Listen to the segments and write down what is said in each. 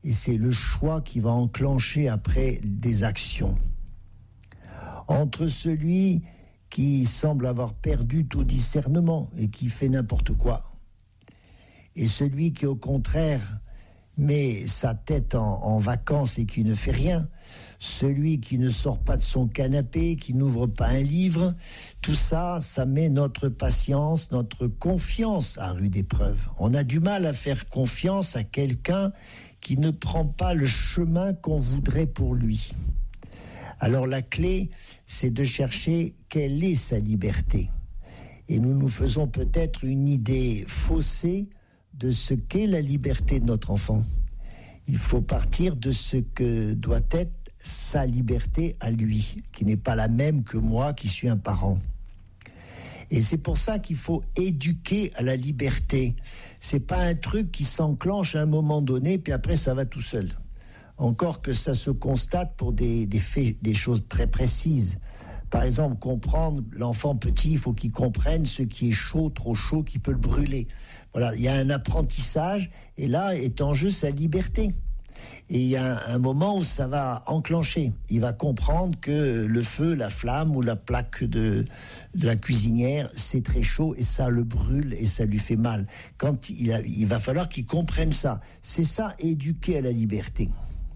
et c'est le choix qui va enclencher après des actions. Entre celui qui semble avoir perdu tout discernement et qui fait n'importe quoi, et celui qui, au contraire, met sa tête en vacances et qui ne fait rien, celui qui ne sort pas de son canapé, qui n'ouvre pas un livre, tout ça, ça met notre patience, notre confiance à rude épreuve. On a du mal à faire confiance à quelqu'un qui ne prend pas le chemin qu'on voudrait pour lui. Alors la clé, c'est de chercher quelle est sa liberté. Et nous nous faisons peut-être une idée faussée de ce qu'est la liberté de notre enfant. Il faut partir de ce que doit être sa liberté à lui, qui n'est pas la même que moi qui suis un parent. Et c'est pour ça qu'il faut éduquer à la liberté. C'est pas un truc qui s'enclenche à un moment donné, puis après ça va tout seul. Encore que ça se constate pour des faits, des choses très précises. Par exemple, comprendre l'enfant petit, il faut qu'il comprenne ce qui est chaud, trop chaud, qui peut le brûler. Voilà, il y a un apprentissage, et là est en jeu sa liberté. Et il y a un moment où ça va enclencher. Il va comprendre que le feu, la flamme ou la plaque de la cuisinière, c'est très chaud et ça le brûle et ça lui fait mal. Quand il va falloir qu'il comprenne ça. C'est ça, éduquer à la liberté.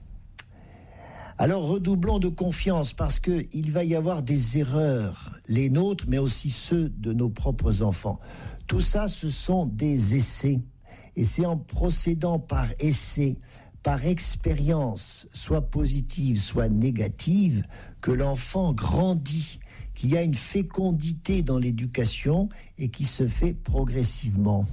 Alors redoublons de confiance parce qu'il va y avoir des erreurs, les nôtres, mais aussi ceux de nos propres enfants. Tout ça, ce sont des essais. Et c'est en procédant par essai, par expérience, soit positive, soit négative, que l'enfant grandit, qu'il y a une fécondité dans l'éducation et qui se fait progressivement.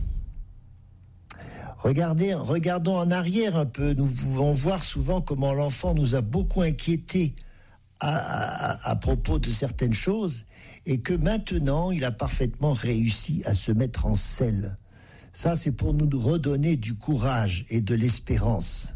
Regardons en arrière un peu. Nous pouvons voir souvent comment l'enfant nous a beaucoup inquiétés à propos de certaines choses et que maintenant, il a parfaitement réussi à se mettre en selle. Ça, c'est pour nous redonner du courage et de l'espérance.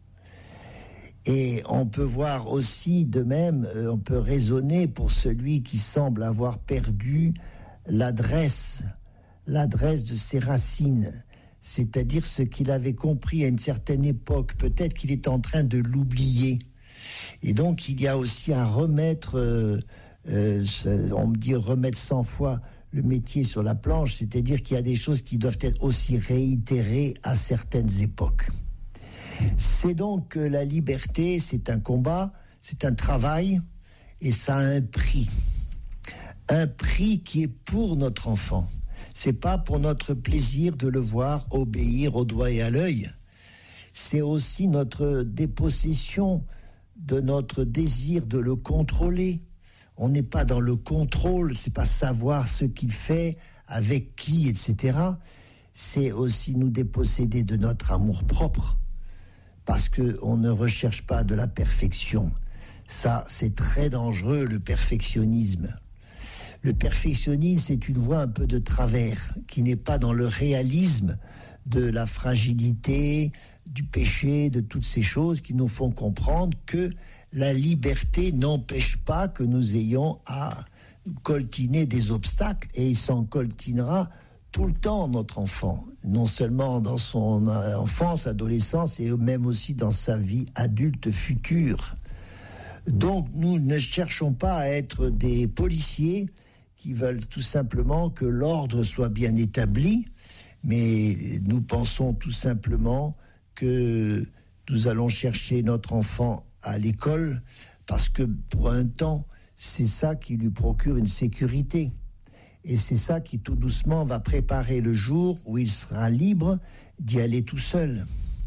Et on peut voir aussi de même, on peut raisonner pour celui qui semble avoir perdu l'adresse de ses racines, c'est-à-dire ce qu'il avait compris à une certaine époque. Peut-être qu'il est en train de l'oublier. Et donc, il y a aussi à remettre, on me dit remettre 100 fois le métier sur la planche, c'est-à-dire qu'il y a des choses qui doivent être aussi réitérées à certaines époques. C'est donc que la liberté, c'est un combat, c'est un travail, et ça a un prix. Un prix qui est pour notre enfant. C'est pas pour notre plaisir de le voir obéir au doigt et à l'œil. C'est aussi notre dépossession de notre désir de le contrôler. On n'est pas dans le contrôle, c'est pas savoir ce qu'il fait, avec qui, etc. C'est aussi nous déposséder de notre amour propre. Parce qu'on ne recherche pas de la perfection. Ça, c'est très dangereux, le perfectionnisme. Le perfectionnisme, c'est une voie un peu de travers, qui n'est pas dans le réalisme de la fragilité, du péché, de toutes ces choses qui nous font comprendre que la liberté n'empêche pas que nous ayons à coltiner des obstacles, et il s'en coltinera tout le temps, notre enfant, non seulement dans son enfance, adolescence, et même aussi dans sa vie adulte future. Donc, nous ne cherchons pas à être des policiers qui veulent tout simplement que l'ordre soit bien établi, mais nous pensons tout simplement que nous allons chercher notre enfant à l'école parce que pour un temps, c'est ça qui lui procure une sécurité. Et c'est ça qui tout doucement va préparer le jour où il sera libre d'y aller tout seul.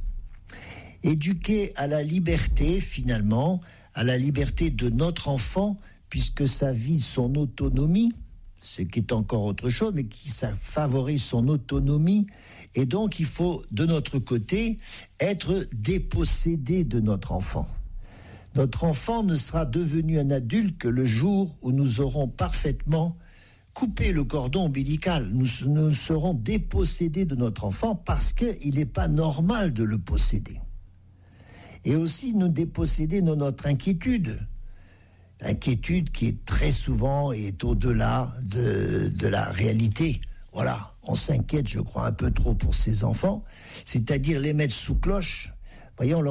Éduquer à la liberté, finalement, à la liberté de notre enfant, puisque ça vise son autonomie, ce qui est encore autre chose, mais qui ça favorise son autonomie. Et donc, il faut, de notre côté, être dépossédé de notre enfant. Notre enfant ne sera devenu un adulte que le jour où nous aurons parfaitement coupé le cordon ombilical. Nous serons dépossédés de notre enfant parce qu'il n'est pas normal de le posséder. Et aussi nous déposséder de notre inquiétude. Inquiétude qui est très souvent est au-delà de la réalité. Voilà, on s'inquiète, je crois, un peu trop pour ses enfants, c'est-à-dire les mettre sous cloche. Voyons,